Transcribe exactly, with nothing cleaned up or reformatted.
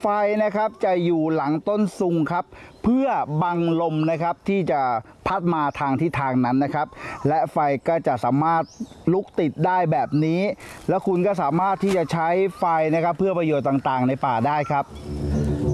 ไฟนะครับจะอยู่หลังต้นซุงครับเพื่อบังลมนะครับที่จะพัดมาทางทิศทางนั้นนะครับและไฟก็จะสามารถลุกติดได้แบบนี้แล้วคุณก็สามารถที่จะใช้ไฟนะครับเพื่อประโยชน์ต่างๆในป่าได้ครับ